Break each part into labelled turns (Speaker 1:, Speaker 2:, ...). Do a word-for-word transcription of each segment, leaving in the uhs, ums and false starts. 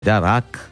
Speaker 1: זה רק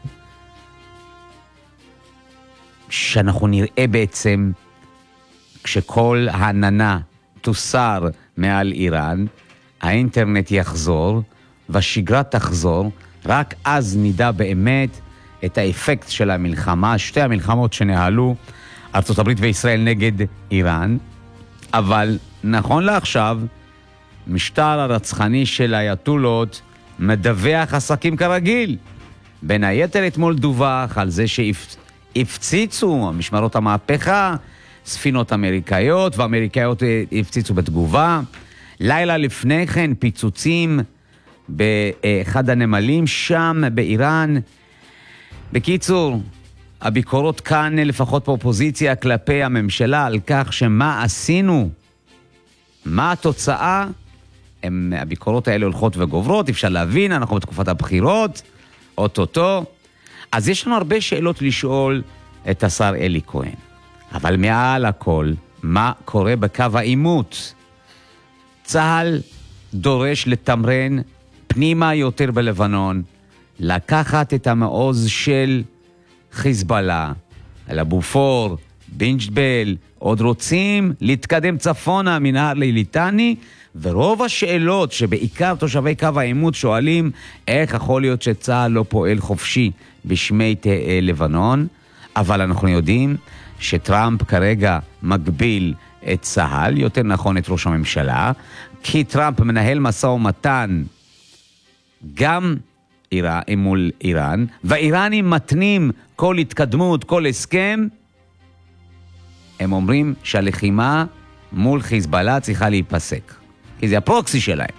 Speaker 1: שאנחנו נראה בעצם כשכל העננה תוסר מעל איראן, האינטרנט יחזור והשגרה תחזור, רק אז נדע באמת את האפקט של המלחמה, שתי המלחמות שנהלו ארצות הברית וישראל נגד איראן. אבל נכון לעכשיו, משטר הרצחני של האייתולות מדווח עסקים כרגיל. בין היתר אתמול דווח על זה שהפציצו משמרות המהפכה, ספינות אמריקאיות, ואמריקאיות הפציצו בתגובה. לילה לפני כן פיצוצים באחד הנמלים שם באיראן. בקיצור, הביקורות כאן, לפחות באופוזיציה, כלפי הממשלה על כך שמה עשינו, מה התוצאה, הם, הביקורות האלה הולכות וגוברות, אפשר להבין, אנחנו בתקופת הבחירות, אוטוטו. אז יש לנו הרבה שאלות לשאול את השר אלי כהן. אבל מעל הכל, מה קורה בקו העימות? צה"ל דורש לתמרן פנימה יותר בלבנון, לקחת את המעוז של חיזבאללה, על הבופור, בינג'בל, עוד רוצים להתקדם צפונה מנהר ליליטני, ורוב השאלות שבעיקר תושבי קו העימות שואלים, איך יכול להיות שצה"ל לא פועל חופשי בשמי לבנון, אבל אנחנו יודעים שטראמפ כרגע מגביל את צה"ל, יותר נכון את ראש הממשלה, כי טראמפ מנהל מסע ומתן גם איראן, מול איראן, והאיראנים מתנים כל התקדמות, כל הסכם. הם אומרים שהלחימה מול חיזבאללה צריכה להיפסק, כי זה הפרוקסי שלהם.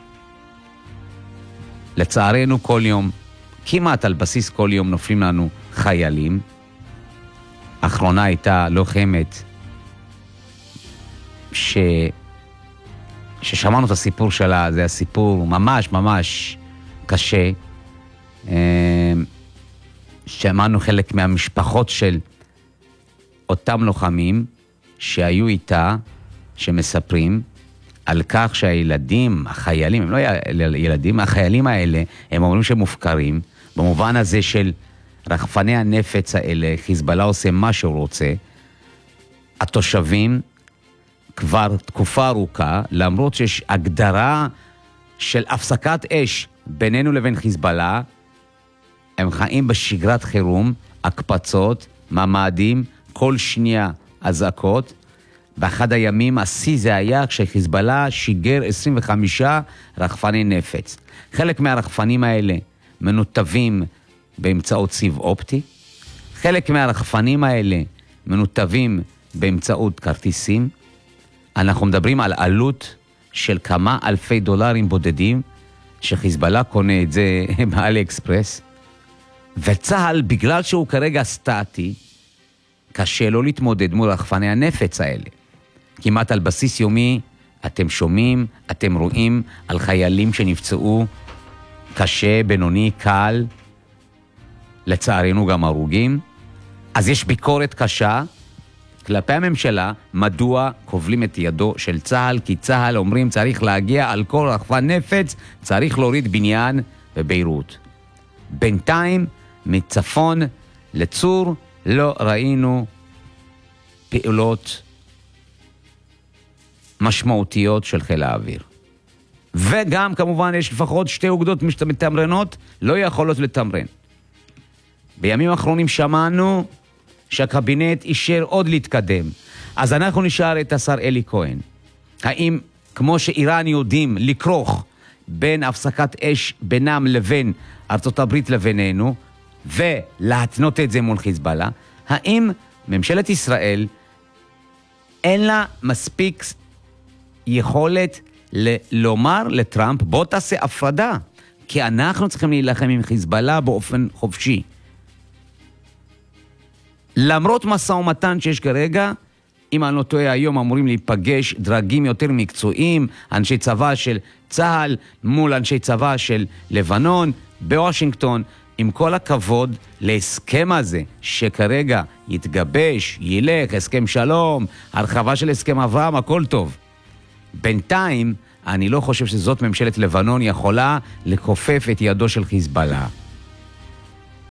Speaker 1: לצערנו כל יום, כמעט על בסיס כל יום נופלים לנו חיילים. האחרונה הייתה לוחמת ש... ששמענו את הסיפור שלה, זה הסיפור ממש ממש קשה. שמענו חלק מהמשפחות של אותם לוחמים שהיו איתה, שמספרים על כך שהילדים, החיילים, הם לא ילדים, החיילים האלה, הם אומרים שהם מופקרים, במובן הזה של רחפני הנפץ האלה, חיזבאללה עושה מה שהוא רוצה. התושבים כבר תקופה ארוכה, למרות שיש הגדרה של הפסקת אש בינינו לבין חיזבאללה, הם חיים בשגרת חירום, הקפצות, ממדים, כל שנייה אזעקות. באחד הימים השיא זה היה כשחיזבאללה שיגר עשרים וחמישה רחפני נפץ. חלק מהרחפנים האלה מנותבים באמצעות סיב אופטי, חלק מהרחפנים האלה מנותבים באמצעות כרטיסים. אנחנו מדברים על עלות של כמה אלפי דולרים בודדים, שחיזבאללה קונה את זה באלי אקספרס, וצהל, בגלל שהוא כרגע סטטי, קשה לו להתמודד מול רחפני הנפץ האלה. כמעט על בסיס יומי אתם שומעים, אתם רואים על חיילים שנפצעו קשה, בינוני, קל, לצערנו גם הרוגים. אז יש ביקורת קשה כלפי הממשלה, מדוע כובלים את ידו של צהל, כי צהל אומרים צריך להגיע על כל רחפן נפץ, צריך להוריד בניין בביירות. בינתיים מצפון לצור לא ראינו פעולות משמעותיות של חיל האוויר. וגם כמובן יש לפחות שתי אוגדות מתמרנות, לא יכולות לתמרן. בימים האחרונים שמענו שהקבינט אישר עוד להתקדם. אז אנחנו נשאר את השר אלי כהן. האם כמו שאיראן יודעים לקרוך בין הפסקת אש בינם לבין ארצות הברית לבינינו, ולהתנות את זה מול חיזבאללה, האם ממשלת ישראל אין לה מספיק יכולת ל- לומר לטראמפ, בוא תעשה הפרדה, כי אנחנו צריכים להילחם עם חיזבאללה באופן חופשי. למרות מסע ומתן שיש כרגע, אם אני לא טועה, היום אמורים להיפגש דרגים יותר מקצועיים, אנשי צבא של צה"ל מול אנשי צבא של לבנון, בוושינגטון. עם כל הכבוד להסכם הזה, שכרגע יתגבש, ילך, הסכם שלום, הרחבה של הסכם אברהם, הכל טוב. בינתיים, אני לא חושב שזאת ממשלת לבנון יכולה לכופף את ידו של חיזבאללה.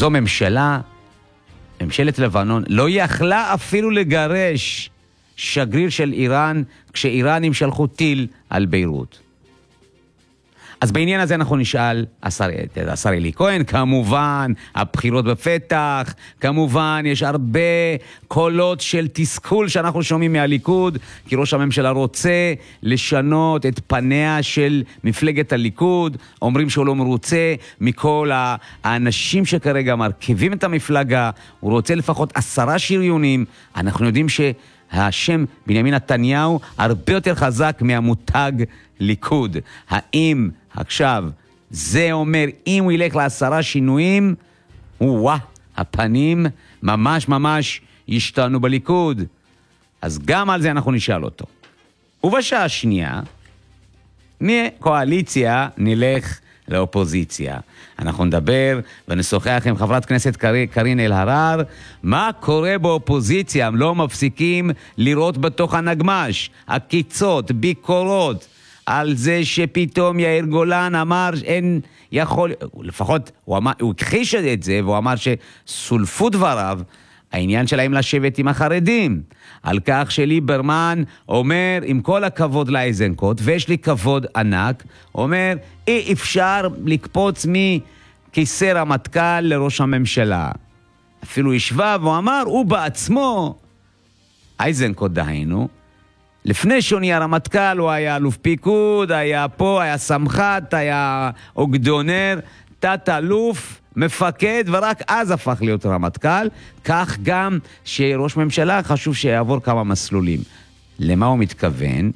Speaker 1: זו ממשלה, ממשלת לבנון, לא יכלה אפילו לגרש שגריר של איראן, כשאיראנים שלחו טיל על ביירות. אז בעניין הזה אנחנו נשאל, השר, השר אלי כהן, כמובן, הבחירות בפתח, כמובן, יש הרבה קולות של תסכול שאנחנו שומעים מהליכוד, כי ראש הממשלה רוצה לשנות את פניה של מפלגת הליכוד, אומרים שהוא לא מרוצה מכל האנשים שכרגע מרכיבים את המפלגה, הוא רוצה לפחות עשרה שריונים, אנחנו יודעים ש... השם בנימין נתניהו הרבה יותר חזק מהמותג ליכוד. האם עכשיו זה אומר אם הוא ילך לעשרה שינויים, וואה, הפנים ממש ממש ישתנו בליכוד. אז גם על זה אנחנו נשאל אותו. ובשעה השנייה, מקואליציה נלך לאופוזיציה. אנחנו נדבר ונשוחח עם חברת כנסת קרין אלהרר, מה קורה באופוזיציה, הם לא מפסיקים לראות בתוך הנגמש, הקיצות, ביקורות, על זה שפתאום יאיר גולן אמר אין יכול, לפחות הוא, אמר, הוא הכחיש את זה, והוא אמר שסולפו דבריו, העניין שלהם לשבת עם החרדים, על כך שליברמן אומר, עם כל הכבוד לאיזנקוט, ויש לי כבוד ענק, אומר, אי אפשר לקפוץ מכיסא רמטכ"ל לראש הממשלה. אפילו ישבה והוא אמר, הוא בעצמו, איזנקוט דהיינו, לפני שהוא נהיה רמטכ"ל, הוא היה אלוף פיקוד, היה פה, היה סמח"ט, היה אוגדונר, תת-אלוף, מפקד, ורק אז הפך להיות רמטכ"ל, כך גם שראש ממשלה חשוב שיעבור כמה מסלולים. למה הוא מתכוון?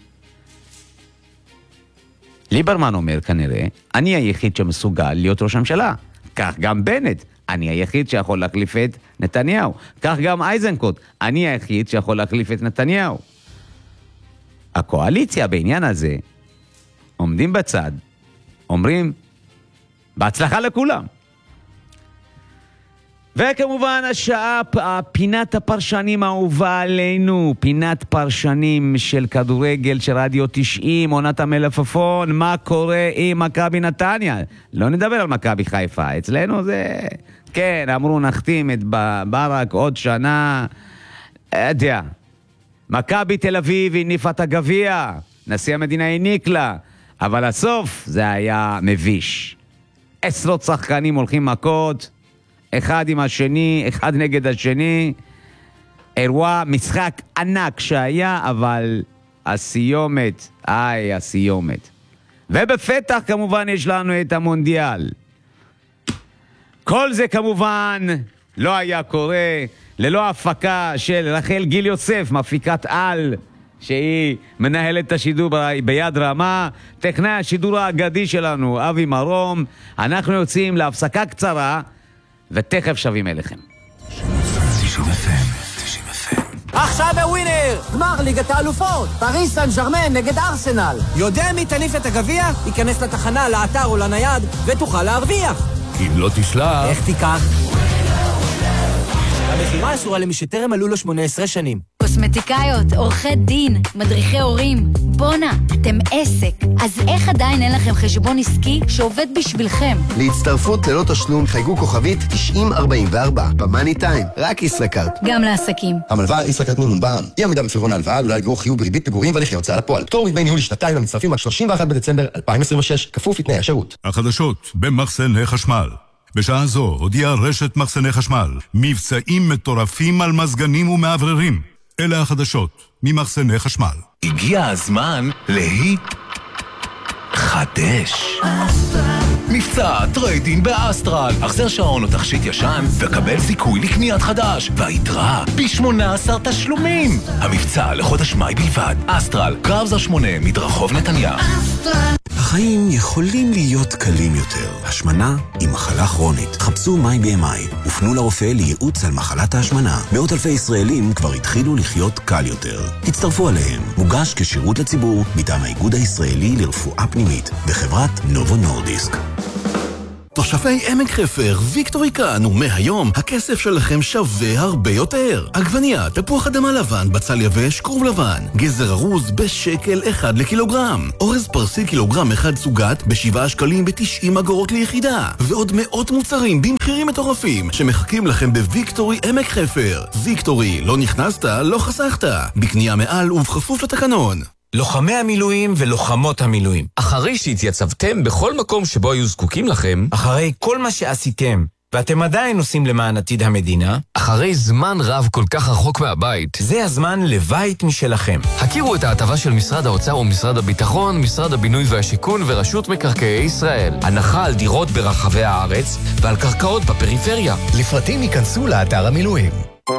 Speaker 1: ליברמן אומר כנראה, אני היחיד שמסוגל להיות ראש הממשלה. כך גם בנט, אני היחיד שיכול להחליף את נתניהו. כך גם איזנקוט, אני היחיד שיכול להחליף את נתניהו. הקואליציה בעניין הזה, עומדים בצד, אומרים, בהצלחה לכולם. וכמובן השעה, פינת הפרשנים האהובה עלינו, פינת פרשנים של כדורגל של רדיו תשעים, עונת המלפפון, מה קורה עם מכבי נתניה? לא נדבר על מכבי חיפה, אצלנו זה, כן, אמרו נחתים את ברק עוד שנה, יודע, מכבי תל אביב הניפה את הגביע, נשיא המדינה העניק לה, אבל הסוף זה היה מביש. עשרות שחקנים הולכים מכות, אחד עם השני, אחד נגד השני, אירוע משחק ענק שהיה, אבל הסיומת, איי, הסיומת. ובפתח כמובן יש לנו את המונדיאל. כל זה כמובן לא היה קורה ללא הפקה של רחל גיל יוסף, מפיקת על, שהיא מנהלת את השידור ביד רמה, טכנאי השידור האגדי שלנו, אבי מרום. אנחנו יוצאים להפסקה קצרה, ותכף שווים אליכם.
Speaker 2: עכשיו בווינר, גמר ליגת האלופות, פריס סן ז'רמן נגד ארסנל. יודע מי תניף את הגביע? ייכנס לתחנה, לאתר או לנייד, ותוכל להרוויח.
Speaker 3: אם לא תשלח...
Speaker 2: איך תיקח? המחירה אסורה למי שטרם מלאו לו שמונה עשרה שנים.
Speaker 4: קוסמטיקאיות, עורכי דין, מדריכי הורים. בונה, אתם עסק. אז איך עדיין אין לכם חשבון עסקי שעובד בשבילכם?
Speaker 5: להצטרפות ללא תשלום חייגו כוכבית תשעים ארבעים וארבע. במאני טיים, רק ישראכרט.
Speaker 4: גם לעסקים.
Speaker 6: המלווה ישראכרט נון בע"מ. אי עמידה בפירעון ההלוואה עלולה לגרור חיוב בריבית פיגורים והליכי הוצאה לפועל. פטור מדמי ניהול לשנתיים למצטרפים עד שלושים ואחד בדצמבר אלפיים עשרים ושש, כפוף לתנאי השירות.
Speaker 3: החדשות במחסני חשמל. בשעה זו הודיעה רשת מחסני חשמל מבצעים מטורפים על מזגנים ומעבררים. אלה החדשות ממחסני חשמל.
Speaker 7: הגיע הזמן להיט חדש. מבצע טריידין באסטרל. החזר שעון או תכשיט ישן וקבל זיכוי לקניית חדש, והיתרה ב-שמונה עשר תשלומים. המבצע לחודש מאי בלבד. אסטרל, קרבזר שמונה, מדרחוב נתניה.
Speaker 8: החיים יכולים להיות קלים יותר. השמנה היא מחלה כרונית. חפשו מיי בי אם איי ופנו לרופא לייעוץ על מחלת ההשמנה. מאות אלפי ישראלים כבר התחילו לחיות קל יותר. תצטרפו עליהם. מוגש כשירות לציבור מטעם האיגוד הישראלי לרפואה פנימית בחברת נובו נורדיסק.
Speaker 9: תושבי עמק חפר, ויקטורי כאן, ומהיום הכסף שלכם שווה הרבה יותר. עגבנייה, תפוח אדמה לבן, בצל יבש, כרוב לבן, גזר ארוז בשקל אחד לקילוגרם, אורז פרסי קילוגרם אחד סוגת בשבעה שקלים בתשעים אגורות ליחידה, ועוד מאות מוצרים במחירים מטורפים שמחכים לכם בוויקטורי עמק חפר. ויקטורי, לא נכנסת, לא חסכת. בקנייה מעל ובכפוף לתקנון.
Speaker 10: לוחמי המילואים ולוחמות המילואים, אחרי שהתייצבתם בכל מקום שבו היו זקוקים לכם, אחרי כל מה שעשיתם, ואתם עדיין עושים למען עתיד המדינה, אחרי זמן רב כל כך רחוק מהבית, זה הזמן לבית משלכם. הכירו את ההטבה של משרד האוצר ומשרד הביטחון, משרד הבינוי והשיכון ורשות מקרקעי ישראל. הנחה על דירות ברחבי הארץ ועל קרקעות בפריפריה.
Speaker 11: לפרטים ייכנסו לאתר המילואים.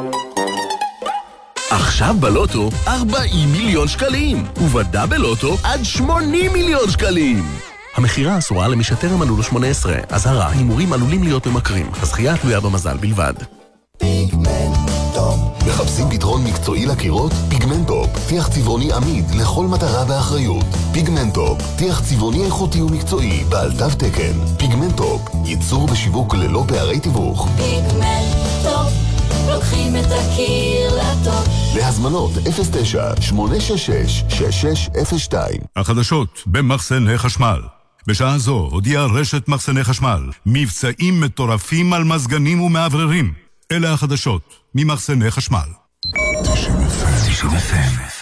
Speaker 9: עכשיו בלוטו ארבעים מיליון שקלים, ובדאבל לוטו עד שמונים מיליון שקלים. המחירה אסורה למי שטרם מלאו לו שמונה עשרה. אזהרה, הימורים עלולים להיות ממכרים. הזכייה תלויה במזל בלבד.
Speaker 12: פיגמנטופ. מחפשים פתרון מקצועי לקירות? פיגמנטופ, טיח צבעוני עמיד לכל מטרה באחריות. פיגמנטופ, טיח צבעוני איכותי ומקצועי בעל תו תקן. פיגמנטופ, ייצור בשיווק ללא פערי תיווך.
Speaker 13: פיגמנטופ, לוקחים את הקיר לטוב.
Speaker 12: להזמנות אפס תשע שמונה שש שש שש שש אפס שתיים.
Speaker 3: החדשות במחסני חשמל. בשעה זו הודיעה רשת מחסני חשמל מבצעים מטורפים על מזגנים ומעבררים. אלה החדשות ממחסני חשמל.
Speaker 8: תשעים אף אם